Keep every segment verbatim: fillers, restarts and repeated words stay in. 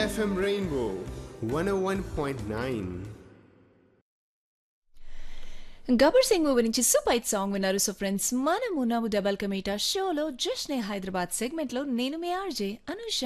F M Rainbow one oh one point nine. Gabbar Singh movie నుంచి super hit song విన్నారు. So friends, మనము నవ్వు double కమీటా షోలో జష్నే హైదరాబాద్ సెగ్మెంట్ లో నేను మీ ఆర్జే అనుష.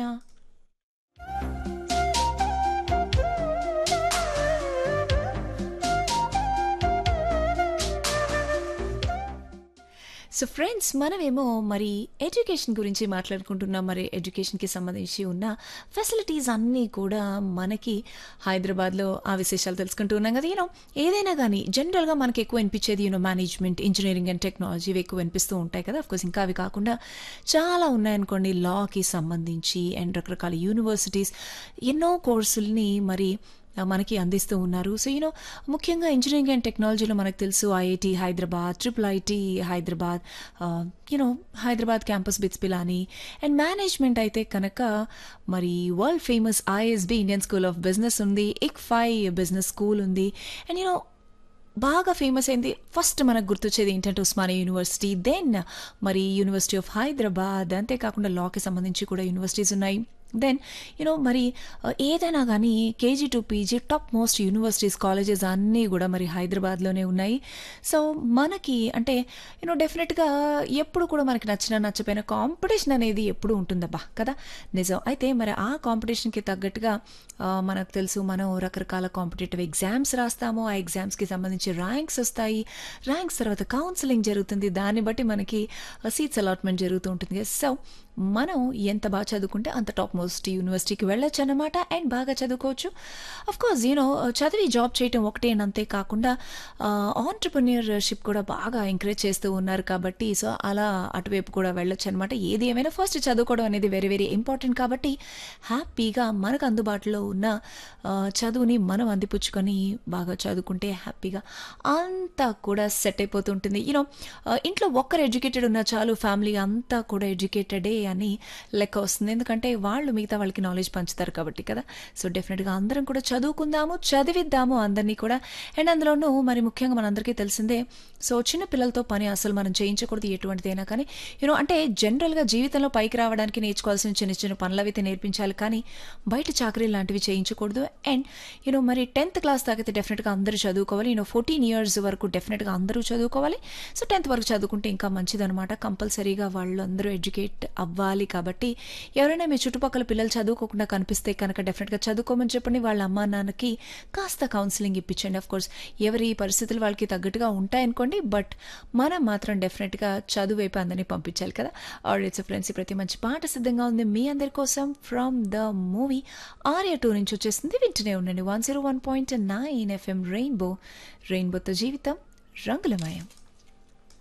సో ఫ్రెండ్స్, మనమేమో మరి ఎడ్యుకేషన్ గురించి మాట్లాడుకుంటున్నాం. మరి ఎడ్యుకేషన్కి సంబంధించి ఉన్న ఫెసిలిటీస్ అన్నీ కూడా మనకి హైదరాబాద్లో ఆ విశేషాలు తెలుసుకుంటూ ఉన్నాం కదా. యూనో ఏదైనా కానీ జనరల్గా మనకి ఎక్కువ వినిపించేది you know management, engineering and technology ఇవి ఎక్కువ వినిపిస్తూ ఉంటాయి కదా. అఫ్కోర్స్ ఇంకా అవి కాకుండా చాలా ఉన్నాయనుకోండి, లాకి సంబంధించి అండ్ రకరకాల యూనివర్సిటీస్ ఎన్నో కోర్సుల్ని మరి మనకి అందిస్తూ ఉన్నారు. సో యూనో ముఖ్యంగా ఇంజనీరింగ్ అండ్ టెక్నాలజీలో మనకు తెలుసు IIT Hyderabad, triple IT Hyderabad, you know Hyderabad campus bits Pilani. And management అయితే కనుక మరి world famous ISB Indian school of business ఉంది, ఇక్ఫై బిజినెస్ స్కూల్ ఉంది. అండ్ యూనో బాగా ఫేమస్ అయింది ఫస్ట్ మనకు గుర్తొచ్చేది ఏంటంటే ఉస్మానియా యూనివర్సిటీ, దెన్ మరి యూనివర్సిటీ ఆఫ్ హైదరాబాద్. అంతేకాకుండా లాకి సంబంధించి కూడా యూనివర్సిటీస్ ఉన్నాయి. దెన్ యూనో మరి ఏదైనా కానీ KG to PG top most universities, colleges అన్నీ కూడా మరి హైదరాబాద్లోనే ఉన్నాయి. సో మనకి అంటే యూనో డెఫినెట్గా ఎప్పుడు కూడా మనకి నచ్చిన నచ్చపోయిన కాంపిటీషన్ అనేది ఎప్పుడు ఉంటుందబ్బా కదా, నిజం. అయితే మరి ఆ కాంపిటీషన్కి తగ్గట్టుగా మనకు తెలుసు మనం రకరకాల కాంపిటేటివ్ ఎగ్జామ్స్ రాస్తాము. ఆ ఎగ్జామ్స్కి సంబంధించి ర్యాంక్స్ వస్తాయి. ర్యాంక్స్ తర్వాత కౌన్సిలింగ్ జరుగుతుంది. దాన్ని బట్టి మనకి సీట్స్ అలాట్మెంట్ జరుగుతూ ఉంటుంది. సో మనం ఎంత బాగా చదువుకుంటే అంత టాప్ మోస్ట్ యూనివర్సిటీకి వెళ్ళొచ్చు అన్నమాట. అండ్ బాగా చదువుకోవచ్చు. అఫ్కోర్స్ యూనో చదివి జాబ్ చేయటం ఒకటే అని అంతే కాకుండా ఆంటర్ప్రెన్యూర్షిప్ కూడా బాగా ఎంకరేజ్ చేస్తూ ఉన్నారు కాబట్టి సో అలా అటువైపు కూడా వెళ్ళొచ్చు అనమాట. ఏది ఏమైనా ఫస్ట్ చదువుకోవడం అనేది వెరీ వెరీ ఇంపార్టెంట్ కాబట్టి హ్యాపీగా మనకు అందుబాటులో ఉన్న చదువుని మనం అందిపుచ్చుకొని బాగా చదువుకుంటే హ్యాపీగా అంతా కూడా సెట్ అయిపోతుంటుంది. యూనో ఇంట్లో ఒక్కరు ఎడ్యుకేటెడ్ ఉన్నా చాలు, ఫ్యామిలీ అంతా కూడా ఎడ్యుకేటెడే అని లెక్క వస్తుంది. ఎందుకంటే వాళ్ళు మిగతా వాళ్ళకి నాలెడ్జ్ పంచుతారు కాబట్టి కదా. సో డెఫినెట్గా అందరం కూడా చదువుకుందాము, చదివిద్దాము అందరినీ కూడా. అండ్ అందులోనూ మరి ముఖ్యంగా మనందరికీ తెలిసిందే, సో చిన్న పిల్లలతో పని అసలు మనం చేయించకూడదు ఎటువంటిదైనా కానీ. యూనో అంటే జనరల్గా జీవితంలో పైకి రావడానికి నేర్చుకోవాల్సిన చిన్న చిన్న పనులు అయితే నేర్పించాలి, కానీ బయట చాకరీ లాంటివి చేయించకూడదు. అండ్ యూనో మరి టెన్త్ క్లాస్ దాకైతే డెఫినెట్గా అందరూ చదువుకోవాలి. యూనో ఫోర్టీన్ ఇయర్స్ వరకు డెఫినెట్గా అందరూ చదువుకోవాలి. సో టెన్త్ వరకు చదువుకుంటే ఇంకా మంచిదనమాట. కంపల్సరీగా వాళ్ళు అందరూ ఎడ్యుకేట్ అవ్వాలి. కాబట్టి ఎవరైనా మీ చుట్టుపక్కల పిల్లలు చదువుకోకుండా కనిపిస్తే కనుక డెఫినెట్గా చదువుకోమని చెప్పండి. వాళ్ళ అమ్మా నాన్నకి కాస్త కౌన్సిలింగ్ ఇప్పించండి. ఆఫ్ కోర్స్ ఎవరి పరిస్థితులు వాళ్ళకి తగ్గట్టుగా ఉంటాయనుకోండి, బట్ మనం మాత్రం డెఫినెట్గా చదువు వైపు అందరినీ పంపించాలి కదా. ఆల్రెడీ ఫ్రెండ్స్, ప్రతి మంచి పాట సిద్ధంగా ఉంది మీ అందరి కోసం. From the movie Arya two నుంచి వచ్చేసింది, వింటూనే ఉండండి one zero one point nine FM rainbow. రెయిన్బోతో జీవితం రంగులమయం.